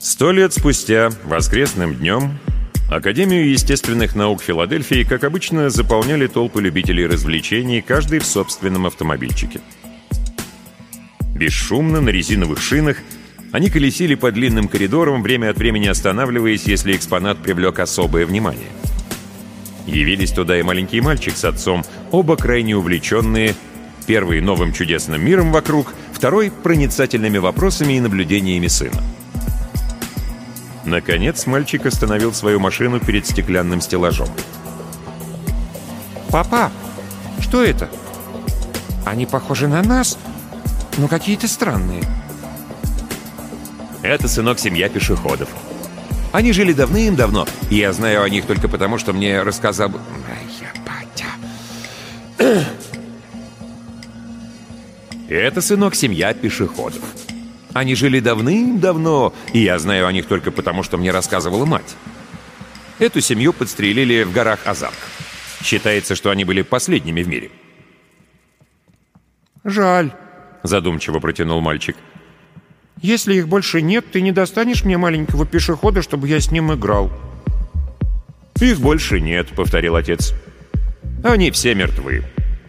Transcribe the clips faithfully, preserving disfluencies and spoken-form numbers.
Сто лет спустя, воскресным днем, Академию естественных наук Филадельфии, как обычно, заполняли толпы любителей развлечений, каждый в собственном автомобильчике. Бесшумно, на резиновых шинах, они колесили по длинным коридорам, время от времени останавливаясь, если экспонат привлек особое внимание. Явились туда и маленький мальчик с отцом, оба крайне увлеченные, первый новым чудесным миром вокруг, второй проницательными вопросами и наблюдениями сына. Наконец мальчик остановил свою машину перед стеклянным стеллажом. «Папа, что это? Они похожи на нас, но какие-то странные». «Это, сынок, семья пешеходов. Они жили давным-давно, и я знаю о них только потому, что мне рассказал... Моя батя. Это, сынок, семья пешеходов. Они жили давным-давно, и я знаю о них только потому, что мне рассказывала мать. Эту семью подстрелили в горах Азарк. Считается, что они были последними в мире». «Жаль», — задумчиво протянул мальчик. «Если их больше нет, ты не достанешь мне маленького пешехода, чтобы я с ним играл?» «Их больше нет», — повторил отец. «Они все мертвы».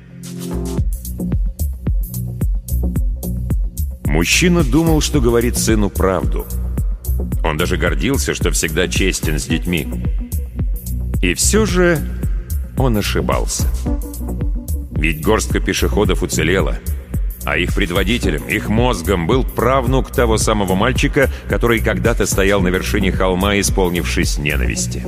Мужчина думал, что говорит сыну правду. Он даже гордился, что всегда честен с детьми. И все же он ошибался. Ведь горстка пешеходов уцелела, а их предводителем, их мозгом был правнук того самого мальчика, который когда-то стоял на вершине холма, исполнившись ненависти.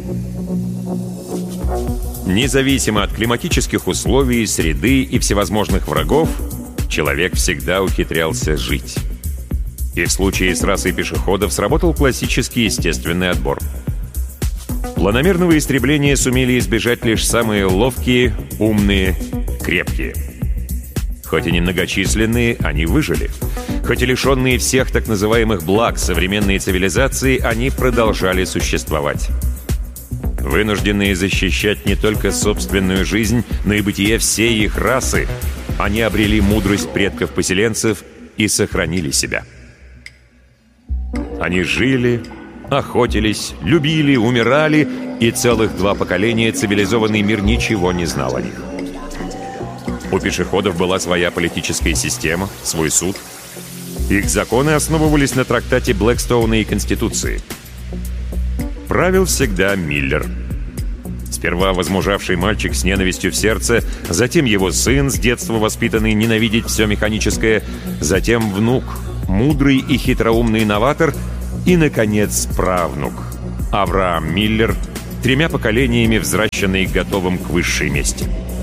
Независимо от климатических условий, среды и всевозможных врагов, человек всегда ухитрялся жить. И в случае с расой пешеходов сработал классический естественный отбор. Планомерного истребления сумели избежать лишь самые ловкие, умные, крепкие. Хоть и немногочисленные, они выжили. Хоть и лишенные всех так называемых благ современной цивилизации, они продолжали существовать. Вынужденные защищать не только собственную жизнь, но и бытие всей их расы, они обрели мудрость предков-поселенцев и сохранили себя. Они жили, охотились, любили, умирали, и целых два поколения цивилизованный мир ничего не знал о них. У пешеходов была своя политическая система, свой суд. Их законы основывались на трактате Блэкстоуна и Конституции. Правил всегда Миллер. Сперва возмужавший мальчик с ненавистью в сердце, затем его сын, с детства воспитанный ненавидеть все механическое, затем внук, мудрый и хитроумный новатор, и, наконец, правнук, Авраам Миллер, тремя поколениями взращенный готовым к высшей мести.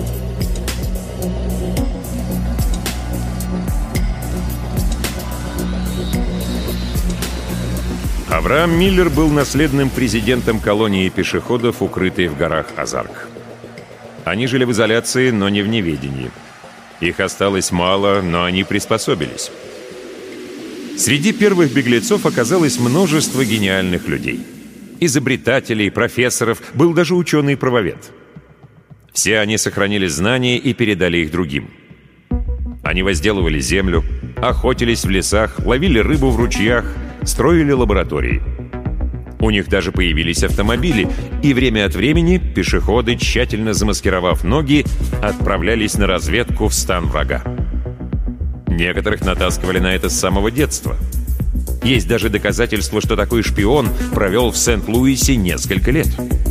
Авраам Миллер был наследным президентом колонии пешеходов, укрытой в горах Азарк. Они жили в изоляции, но не в неведении. Их осталось мало, но они приспособились. Среди первых беглецов оказалось множество гениальных людей. Изобретателей, профессоров, был даже ученый-правовед. Все они сохранили знания и передали их другим. Они возделывали землю, охотились в лесах, ловили рыбу в ручьях, строили лаборатории. У них даже появились автомобили, и время от времени пешеходы, тщательно замаскировав ноги, отправлялись на разведку в стан врага. Некоторых натаскивали на это с самого детства. Есть даже доказательства, что такой шпион провел в Сент-Луисе несколько лет.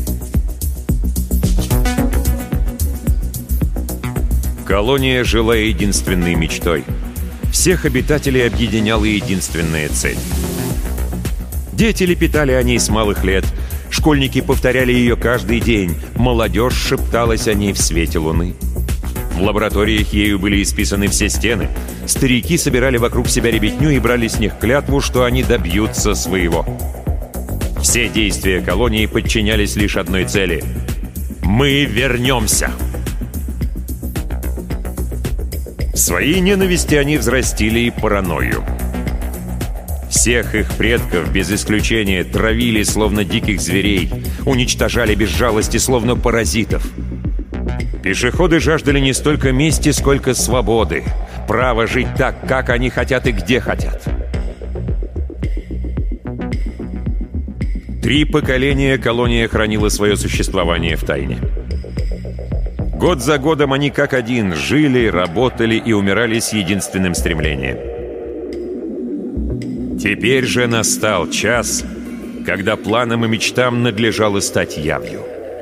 Колония жила единственной мечтой. Всех обитателей объединяла единственная цель. Дети лепетали о ней с малых лет. Школьники повторяли ее каждый день. Молодежь шепталась о ней в свете луны. В лабораториях ею были исписаны все стены. Старики собирали вокруг себя ребятню и брали с них клятву, что они добьются своего. Все действия колонии подчинялись лишь одной цели — «Мы вернемся!». В своей ненависти они взрастили и паранойю. Всех их предков, без исключения, травили, словно диких зверей, уничтожали без жалости, словно паразитов. Пешеходы жаждали не столько мести, сколько свободы, право жить так, как они хотят и где хотят. Три поколения колония хранила свое существование в тайне. Год за годом они как один жили, работали и умирали с единственным стремлением. Теперь же настал час, когда планам и мечтам надлежало стать явью.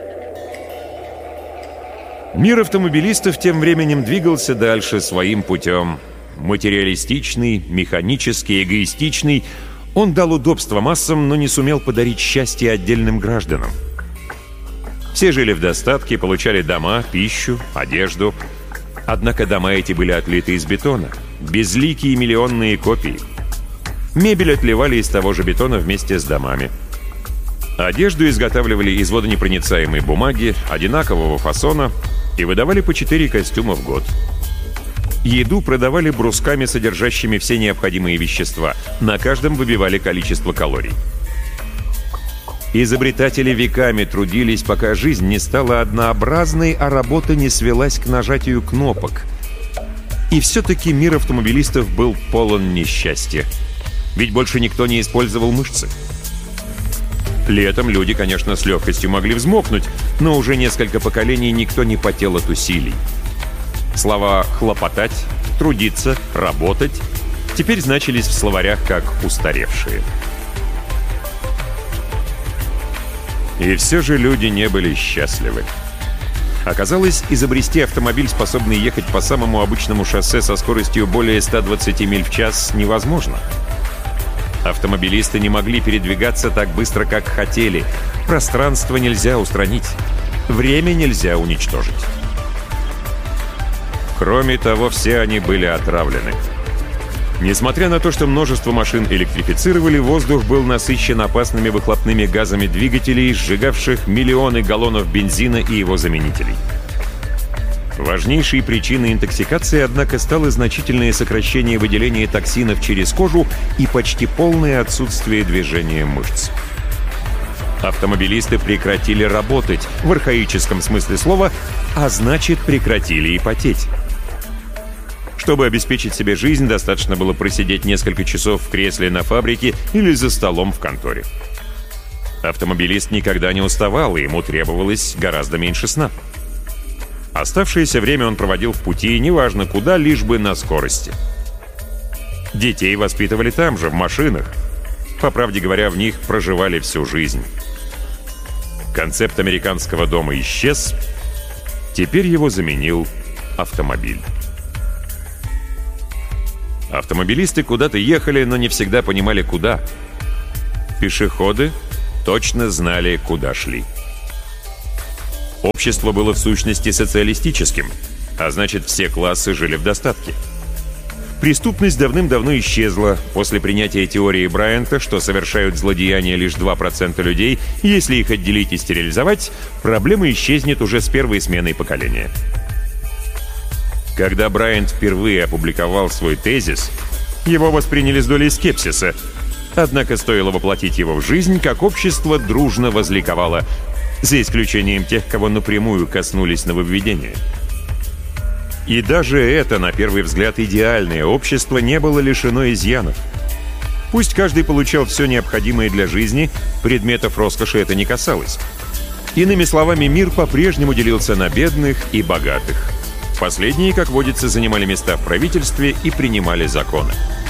Мир автомобилистов тем временем двигался дальше своим путем. Материалистичный, механический, эгоистичный, он дал удобство массам, но не сумел подарить счастье отдельным гражданам. Все жили в достатке, получали дома, пищу, одежду. Однако дома эти были отлиты из бетона, безликие миллионные копии. Мебель отливали из того же бетона вместе с домами. Одежду изготавливали из водонепроницаемой бумаги, одинакового фасона, и выдавали по четыре костюма в год. Еду продавали брусками, содержащими все необходимые вещества. На каждом выбивали количество калорий. Изобретатели веками трудились, пока жизнь не стала однообразной, а работа не свелась к нажатию кнопок. И все-таки мир автомобилистов был полон несчастья. Ведь больше никто не использовал мышцы. Летом люди, конечно, с легкостью могли взмокнуть, но уже несколько поколений никто не потел от усилий. Слова «хлопотать», «трудиться», «работать» теперь значились в словарях как «устаревшие». И все же люди не были счастливы. Оказалось, изобрести автомобиль, способный ехать по самому обычному шоссе со скоростью более ста двадцати миль в час, невозможно. Автомобилисты не могли передвигаться так быстро, как хотели. Пространство нельзя устранить. Время нельзя уничтожить. Кроме того, все они были отравлены. Несмотря на то, что множество машин электрифицировали, воздух был насыщен опасными выхлопными газами двигателей, сжигавших миллионы галлонов бензина и его заменителей. Важнейшей причиной интоксикации, однако, стало значительное сокращение выделения токсинов через кожу и почти полное отсутствие движения мышц. Автомобилисты прекратили работать, в архаическом смысле слова, а значит, прекратили и потеть. Чтобы обеспечить себе жизнь, достаточно было просидеть несколько часов в кресле на фабрике или за столом в конторе. Автомобилист никогда не уставал, и ему требовалось гораздо меньше сна. Оставшееся время он проводил в пути, неважно куда, лишь бы на скорости. Детей воспитывали там же, в машинах. По правде говоря, в них проживали всю жизнь. Концепт американского дома исчез. Теперь его заменил автомобиль. Автомобилисты куда-то ехали, но не всегда понимали, куда. Пешеходы точно знали, куда шли. Общество было в сущности социалистическим, а значит, все классы жили в достатке. Преступность давным-давно исчезла после принятия теории Брайанта, что совершают злодеяния лишь два процента людей, и если их отделить и стерилизовать, проблема исчезнет уже с первой сменой поколения. Когда Брайант впервые опубликовал свой тезис, его восприняли с долей скепсиса. Однако стоило воплотить его в жизнь, как общество дружно возликовало, за исключением тех, кого напрямую коснулись нововведения. И даже это, на первый взгляд, идеальное общество не было лишено изъянов. Пусть каждый получал все необходимое для жизни, предметов роскоши это не касалось. Иными словами, мир по-прежнему делился на бедных и богатых. Последние, как водится, занимали места в правительстве и принимали законы.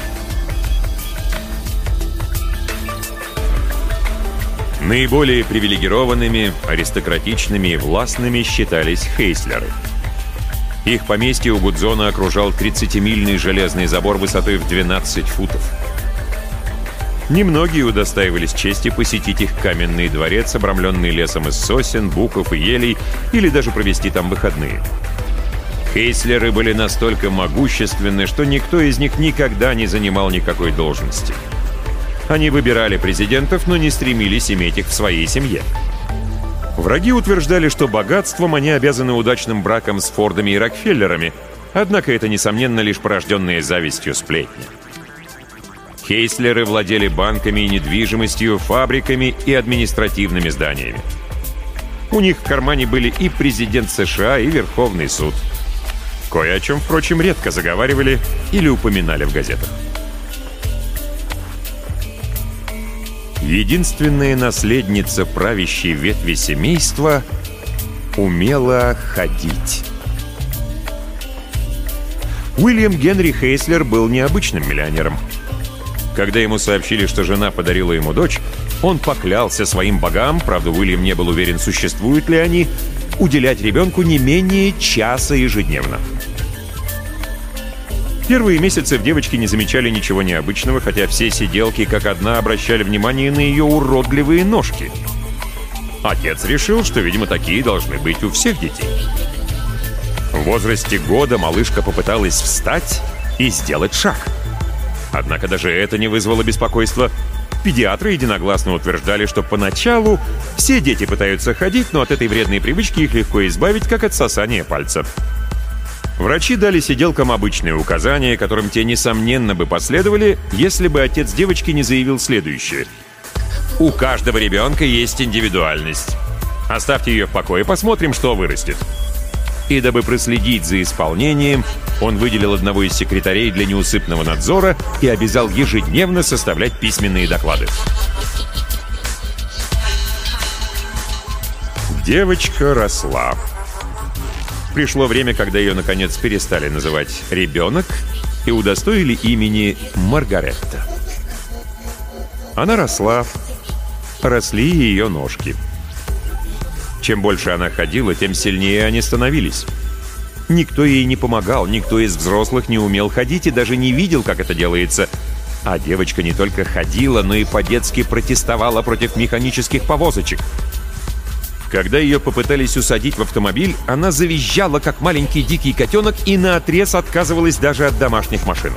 Наиболее привилегированными, аристократичными и властными считались хейслеры. Их поместье у Гудзона окружал тридцатимильный железный забор высотой в двенадцать футов. Немногие удостаивались чести посетить их каменный дворец, обрамленный лесом из сосен, буков и елей, или даже провести там выходные. Хейслеры были настолько могущественны, что никто из них никогда не занимал никакой должности. Они выбирали президентов, но не стремились иметь их в своей семье. Враги утверждали, что богатством они обязаны удачным браком с Фордами и Рокфеллерами, однако это, несомненно, лишь порожденные завистью сплетни. Хейслеры владели банками и недвижимостью, фабриками и административными зданиями. У них в кармане были и президент США, и Верховный суд. Кое о чем, впрочем, редко заговаривали или упоминали в газетах. Единственная наследница правящей ветви семейства умела ходить. Уильям Генри Хейслер был необычным миллионером. Когда ему сообщили, что жена подарила ему дочь, он поклялся своим богам, правда, Уильям не был уверен, существуют ли они, уделять ребенку не менее часа ежедневно. Первые месяцы в девочке не замечали ничего необычного, хотя все сиделки как одна обращали внимание на ее уродливые ножки. Отец решил, что, видимо, такие должны быть у всех детей. В возрасте года малышка попыталась встать и сделать шаг. Однако даже это не вызвало беспокойства. Педиатры единогласно утверждали, что поначалу все дети пытаются ходить, но от этой вредной привычки их легко избавить, как от сосания пальца. Врачи дали сиделкам обычные указания, которым те, несомненно, бы последовали, если бы отец девочки не заявил следующее. «У каждого ребенка есть индивидуальность. Оставьте ее в покое, посмотрим, что вырастет». И дабы проследить за исполнением, он выделил одного из секретарей для неусыпного надзора и обязал ежедневно составлять письменные доклады. Девочка росла. Пришло время, когда ее, наконец, перестали называть «ребенок» и удостоили имени Маргаретта. Она росла, росли ее ножки. Чем больше она ходила, тем сильнее они становились. Никто ей не помогал, никто из взрослых не умел ходить и даже не видел, как это делается. А девочка не только ходила, но и по-детски протестовала против механических повозочек. Когда ее попытались усадить в автомобиль, она завизжала, как маленький дикий котенок, и наотрез отказывалась даже от домашних машин.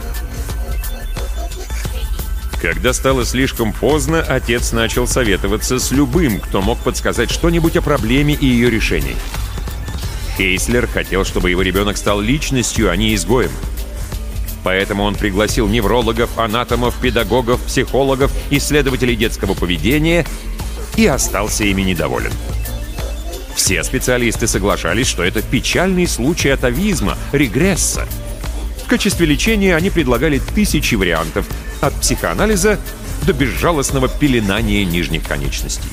Когда стало слишком поздно, отец начал советоваться с любым, кто мог подсказать что-нибудь о проблеме и ее решении. Хейслер хотел, чтобы его ребенок стал личностью, а не изгоем. Поэтому он пригласил неврологов, анатомов, педагогов, психологов, исследователей детского поведения и остался ими недоволен. Все специалисты соглашались, что это печальный случай атовизма, регресса. В качестве лечения они предлагали тысячи вариантов, от психоанализа до безжалостного пеленания нижних конечностей.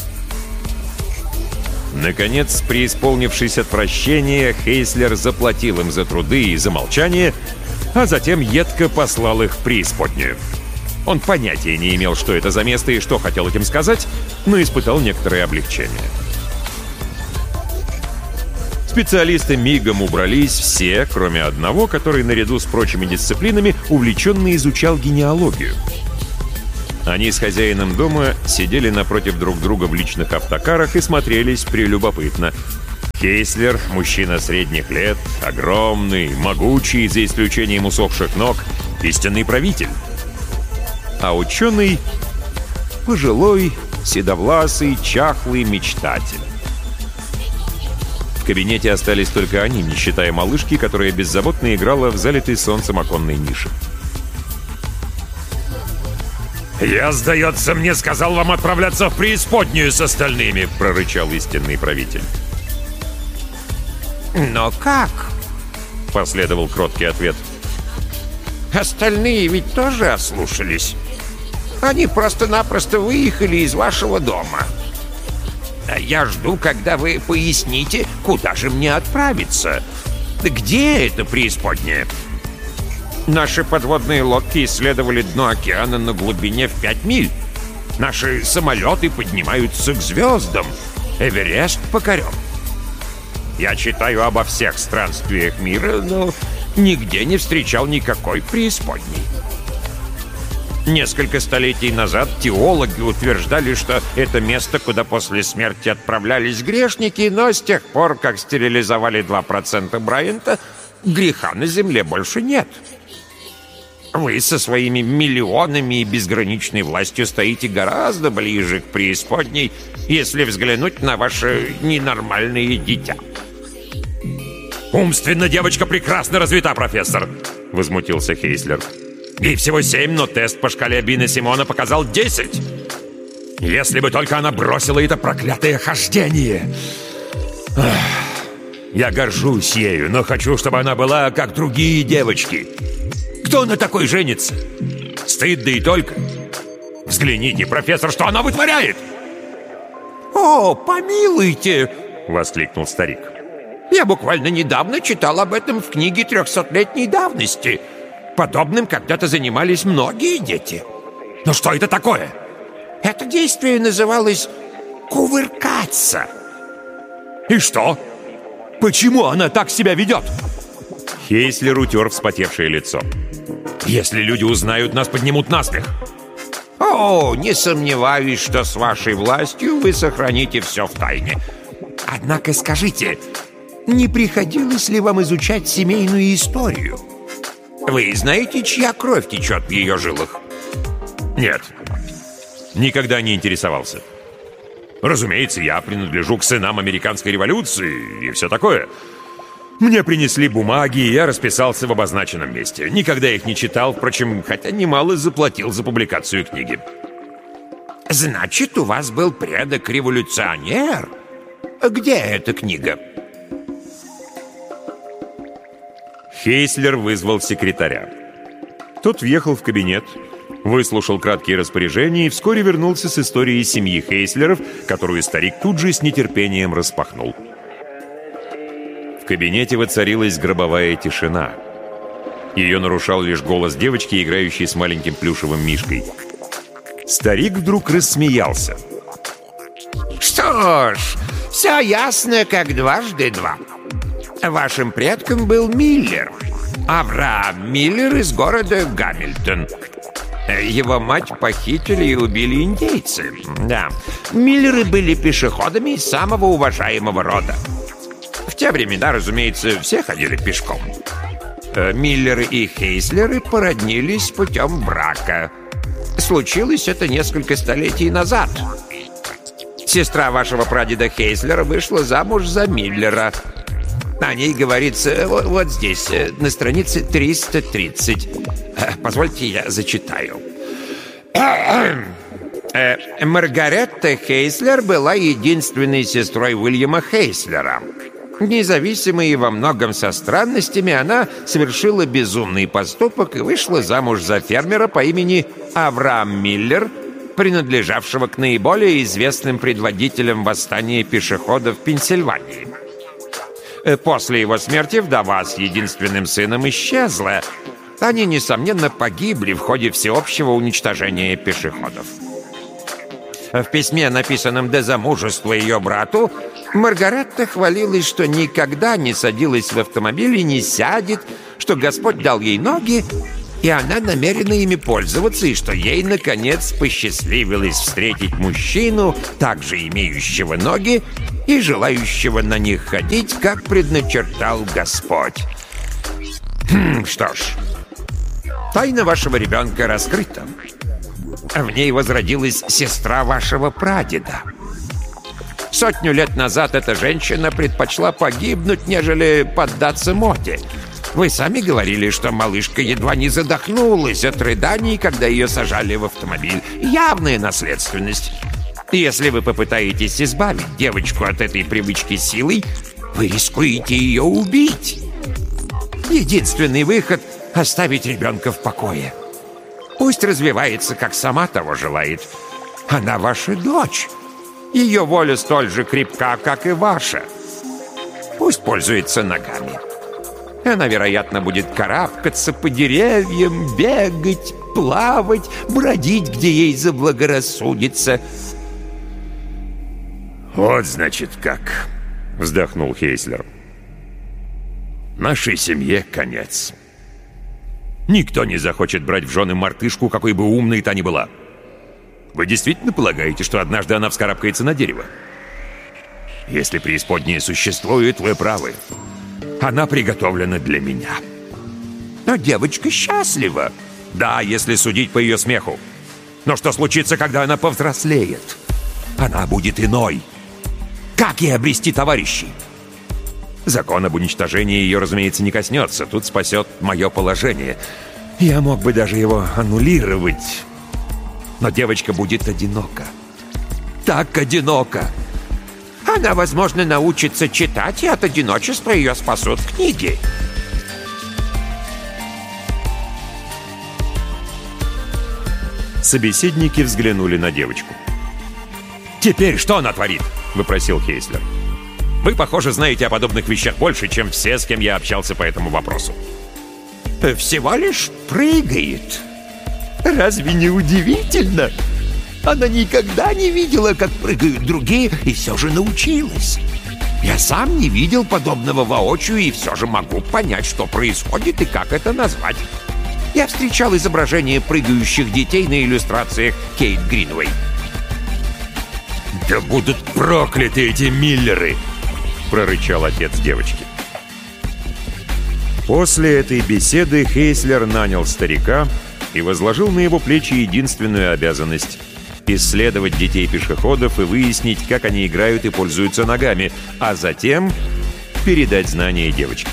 Наконец, преисполнившись отвращения, Хейслер заплатил им за труды и за молчание, а затем едко послал их в преисподнюю. Он понятия не имел, что это за место и что хотел этим сказать, но испытал некоторое облегчение. Специалисты мигом убрались все, кроме одного, который наряду с прочими дисциплинами увлеченно изучал генеалогию. Они с хозяином дома сидели напротив друг друга в личных автокарах и смотрелись прелюбопытно. Хейслер, мужчина средних лет, огромный, могучий, за исключением усохших ног, истинный правитель. А ученый — пожилой, седовласый, чахлый мечтатель. В кабинете остались только они, не считая малышки, которая беззаботно играла в залитой солнцем оконной нише. «Я, сдается мне, сказал вам отправляться в преисподнюю с остальными», — прорычал истинный правитель. «Но как?» — последовал кроткий ответ. «Остальные ведь тоже ослушались. Они просто-напросто выехали из вашего дома. Я жду, когда вы поясните, куда же мне отправиться. Где это преисподняя?» «Наши подводные лодки исследовали дно океана на глубине в пять миль. Наши самолеты поднимаются к звездам. Эверест покорен. Я читаю обо всех странствиях мира, но нигде не встречал никакой преисподней. Несколько столетий назад теологи утверждали, что это место, куда после смерти отправлялись грешники, но с тех пор, как стерилизовали два процента Брайанта, греха на земле больше нет. Вы со своими миллионами и безграничной властью стоите гораздо ближе к преисподней, если взглянуть на ваше ненормальное дитя». «Умственно девочка прекрасно развита, профессор», — возмутился Хейслер. «Ей всего семь, но тест по шкале Бина Симона показал десять. Если бы только она бросила это проклятое хождение. Ах, я горжусь ею, но хочу, чтобы она была как другие девочки. Кто на такой женится? Стыд, да и только. Взгляните, профессор, что она вытворяет!» «О, помилуйте!» — воскликнул старик. «Я буквально недавно читал об этом в книге трехсотлетней давности. Подобным когда-то занимались многие дети». «Но что это такое?» «Это действие называлось кувыркаться». «И что? Почему она так себя ведет?» Хейслер утер вспотевшее лицо. «Если люди узнают, нас поднимут насмех». «О, не сомневаюсь, что с вашей властью вы сохраните все в тайне. Однако скажите, не приходилось ли вам изучать семейную историю? Вы знаете, чья кровь течет в ее жилах?» «Нет, никогда не интересовался. Разумеется, я принадлежу к сынам американской революции и все такое. Мне принесли бумаги, и я расписался в обозначенном месте. Никогда их не читал, впрочем, хотя немало заплатил за публикацию книги». «Значит, у вас был предок-революционер? Где эта книга?» Хейслер вызвал секретаря. Тот въехал в кабинет, выслушал краткие распоряжения и вскоре вернулся с историей семьи Хейслеров, которую старик тут же с нетерпением распахнул. В кабинете воцарилась гробовая тишина. Ее нарушал лишь голос девочки, играющей с маленьким плюшевым мишкой. Старик вдруг рассмеялся. «Что ж, все ясно, как дважды два. Вашим предком был Миллер, Авраам Миллер из города Гамильтон. Его мать похитили и убили индейцы. Да, Миллеры были пешеходами из самого уважаемого рода. В те времена, разумеется, все ходили пешком. Миллеры и Хейслеры породнились путем брака. Случилось это несколько столетий назад. Сестра вашего прадеда Хейслера вышла замуж за Миллера. О ней говорится вот, вот здесь, на странице триста тридцать. Позвольте, я зачитаю. Маргаретта Хейслер была единственной сестрой Уильяма Хейслера. Независимо и во многом со странностями, она совершила безумный поступок и вышла замуж за фермера по имени Авраам Миллер, принадлежавшего к наиболее известным предводителям восстания пешеходов в Пенсильвании. После его смерти вдова с единственным сыном исчезла. Они, несомненно, погибли в ходе всеобщего уничтожения пешеходов. В письме, написанном до замужества ее брату, Маргаретта хвалилась, что никогда не садилась в автомобиль и не сядет, что Господь дал ей ноги, и она намерена ими пользоваться, и что ей, наконец, посчастливилось встретить мужчину, также имеющего ноги и желающего на них ходить, как предначертал Господь. Хм, что ж, тайна вашего ребенка раскрыта. В ней возродилась сестра вашего прадеда. Сотню лет назад эта женщина предпочла погибнуть, нежели поддаться моде. Вы сами говорили, что малышка едва не задохнулась от рыданий, когда ее сажали в автомобиль. Явная наследственность. Если вы попытаетесь избавить девочку от этой привычки силой, вы рискуете ее убить. Единственный выход — оставить ребенка в покое. Пусть развивается, как сама того желает. Она ваша дочь. Ее воля столь же крепка, как и ваша. Пусть пользуется ногами. Она, вероятно, будет карабкаться по деревьям, бегать, плавать, бродить, где ей заблагорассудится. «Вот, значит, как!» — вздохнул Хейслер. «Нашей семье конец. Никто не захочет брать в жены мартышку, какой бы умной та ни была. Вы действительно полагаете, что однажды она вскарабкается на дерево? Если преисподняя существует, вы правы. Она приготовлена для меня. Но девочка счастлива. Да, если судить по ее смеху. Но что случится, когда она повзрослеет? Она будет иной. Как ей обрести товарищей? Закон об уничтожении ее, разумеется, не коснется. Тут спасет мое положение. Я мог бы даже его аннулировать. Но девочка будет одинока. Так одинока. Она, возможно, научится читать, и от одиночества ее спасут книги. Собеседники взглянули на девочку. «Теперь что она творит?» — выпросил Хейслер. «Вы, похоже, знаете о подобных вещах больше, чем все, с кем я общался по этому вопросу». «Всего лишь прыгает». «Разве не удивительно? Она никогда не видела, как прыгают другие, и все же научилась. Я сам не видел подобного воочию и все же могу понять, что происходит и как это назвать. Я встречал изображения прыгающих детей на иллюстрациях Кейт Гринвей». «Да будут прокляты эти Миллеры!» — прорычал отец девочки. После этой беседы Хейслер нанял старика и возложил на его плечи единственную обязанность — исследовать детей-пешеходов и выяснить, как они играют и пользуются ногами, а затем передать знания девочке.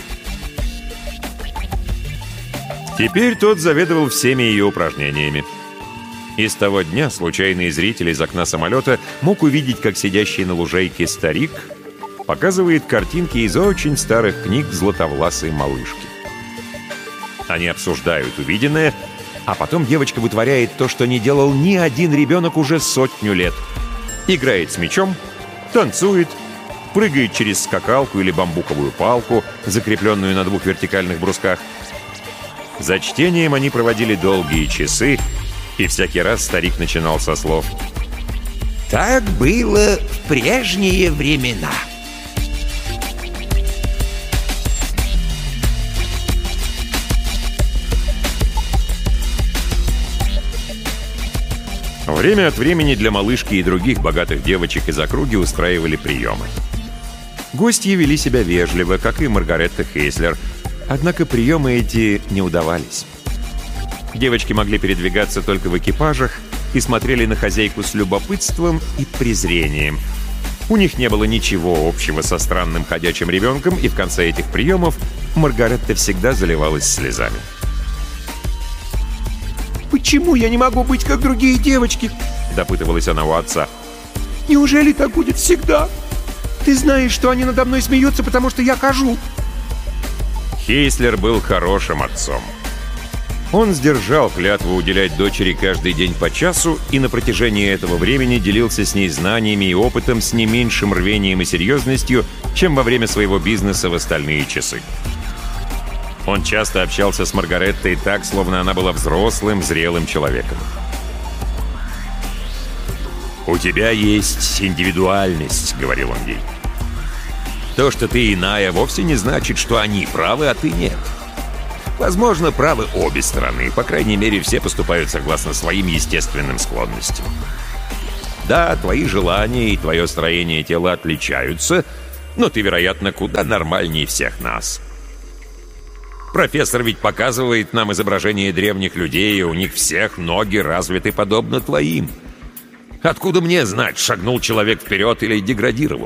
Теперь тот заведовал всеми ее упражнениями. И с того дня случайный зритель из окна самолета мог увидеть, как сидящий на лужайке старик показывает картинки из очень старых книг златовласой малышки. Они обсуждают увиденное, а потом девочка вытворяет то, что не делал ни один ребенок уже сотню лет. Играет с мячом, танцует, прыгает через скакалку или бамбуковую палку, закрепленную на двух вертикальных брусках. За чтением они проводили долгие часы, и всякий раз старик начинал со слов: «Так было в прежние времена». Время от времени для малышки и других богатых девочек из округи устраивали приемы. Гостьи вели себя вежливо, как и Маргаретта Хейслер, однако приемы эти не удавались. Девочки могли передвигаться только в экипажах и смотрели на хозяйку с любопытством и презрением. У них не было ничего общего со странным ходячим ребенком, и в конце этих приемов Маргаретта всегда заливалась слезами. «Почему я не могу быть, как другие девочки?» — допытывалась она у отца. «Неужели так будет всегда? Ты знаешь, что они надо мной смеются, потому что я хожу». Хейслер был хорошим отцом. Он сдержал клятву уделять дочери каждый день по часу и на протяжении этого времени делился с ней знаниями и опытом с не меньшим рвением и серьезностью, чем во время своего бизнеса в остальные часы. Он часто общался с Маргареттой так, словно она была взрослым, зрелым человеком. «У тебя есть индивидуальность», — говорил он ей. «То, что ты иная, вовсе не значит, что они правы, а ты нет. Возможно, правы обе стороны. По крайней мере, все поступают согласно своим естественным склонностям. Да, твои желания и твое строение тела отличаются, но ты, вероятно, куда нормальнее всех нас. Профессор ведь показывает нам изображения древних людей, и у них всех ноги развиты подобно твоим. Откуда мне знать, шагнул человек вперед или деградировал?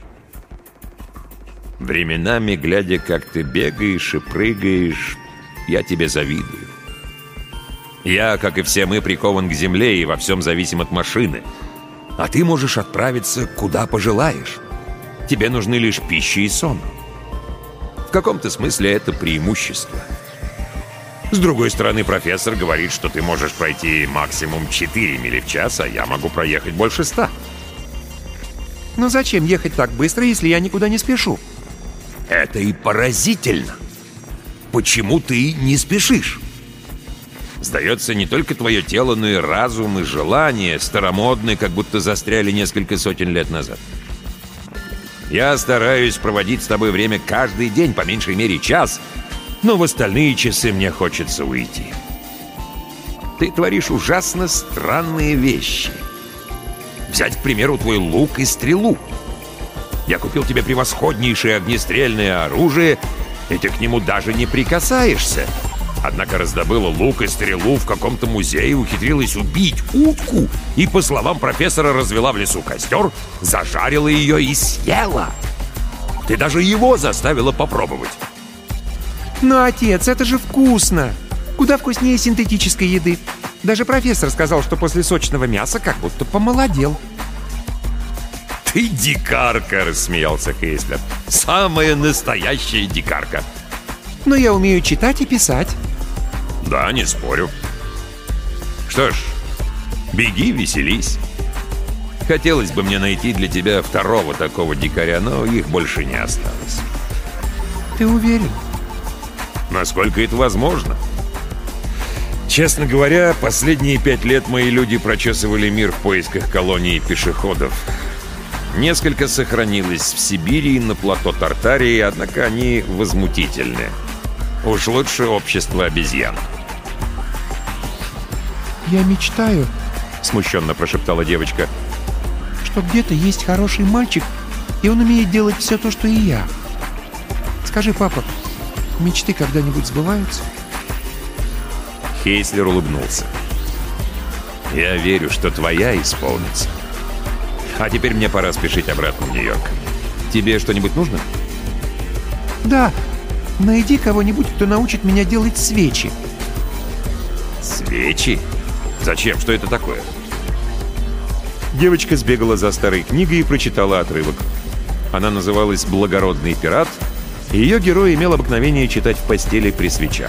Временами, глядя, как ты бегаешь и прыгаешь, я тебе завидую. Я, как и все мы, прикован к земле и во всем зависим от машины. А ты можешь отправиться, куда пожелаешь. Тебе нужны лишь пища и сон. В каком-то смысле это преимущество. С другой стороны, профессор говорит, что ты можешь пройти максимум четыре мили в час, а я могу проехать больше ста. Но зачем ехать так быстро, если я никуда не спешу? Это и поразительно. Почему ты не спешишь? Сдается, не только твое тело, но и разум, и желания старомодные, как будто застряли несколько сотен лет назад. Я стараюсь проводить с тобой время каждый день, по меньшей мере час, но в остальные часы мне хочется уйти. Ты творишь ужасно странные вещи. Взять, к примеру, твой лук и стрелу. Я купил тебе превосходнейшее огнестрельное оружие, и ты к нему даже не прикасаешься. Однако раздобыла лук и стрелу в каком-то музее, ухитрилась убить утку и, по словам профессора, развела в лесу костер, зажарила ее и съела. Ты даже его заставила попробовать. Но, отец, это же вкусно! Куда вкуснее синтетической еды. Даже профессор сказал, что после сочного мяса как будто помолодел. «Ты дикарка!» — рассмеялся Хейслер. «Самая настоящая дикарка!» Но я умею читать и писать. «Да, не спорю. Что ж, Беги, веселись. Хотелось бы мне найти для тебя второго такого дикаря, но их больше не осталось. Ты уверен? Насколько это возможно? Честно говоря, последние пять лет мои люди прочесывали мир в поисках колонии пешеходов. Несколько сохранилось в Сибири и на плато Тартарии, однако они возмутительны. Уж лучше общество обезьян. «Я мечтаю», — смущенно прошептала девочка, «что где-то есть хороший мальчик, и он умеет делать все то, что и я. Скажи, папа, мечты когда-нибудь сбываются?» Хейслер улыбнулся. «Я верю, что твоя исполнится. А теперь мне пора спешить обратно в Нью-Йорк. Тебе что-нибудь нужно?» «Да, найди кого-нибудь, кто научит меня делать свечи». «Свечи? Зачем? Что это такое?» Девочка сбегала за старой книгой и прочитала отрывок. Она называлась «Благородный пират», и ее герой имел обыкновение читать в постели при свечах.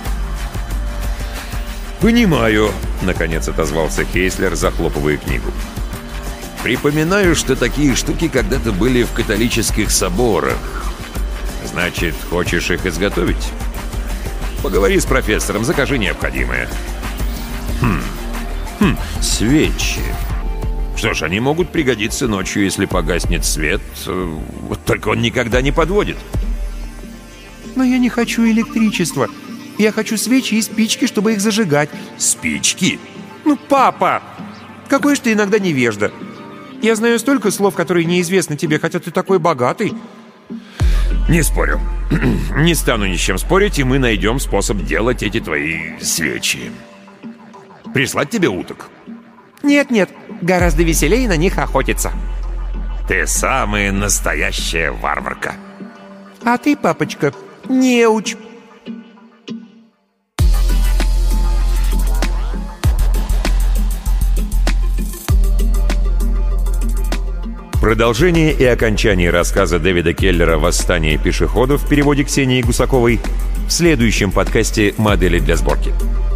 «Понимаю», — наконец отозвался Хейслер, захлопывая книгу. «Припоминаю, что такие штуки когда-то были в католических соборах. Значит, хочешь их изготовить? Поговори с профессором, закажи необходимое». «Хм, хм, свечи. Что ж, они могут пригодиться ночью, если погаснет свет. Вот только он никогда не подводит». «Но я не хочу электричества. Я хочу свечи и спички, чтобы их зажигать». «Спички?» «Ну, папа! Какой ж ты иногда невежда. Я знаю столько слов, которые неизвестны тебе, хотя ты такой богатый». «Не спорю. Не стану ни с чем спорить, и мы найдем способ делать эти твои свечи. Прислать тебе уток?» «Нет-нет, гораздо веселее на них охотиться». «Ты самая настоящая варварка». «А ты, папочка, неуч». Продолжение и окончание рассказа Дэвида Келлера «Восстание пешеходов» в переводе Ксении Гусаковой в следующем подкасте «Модели для сборки».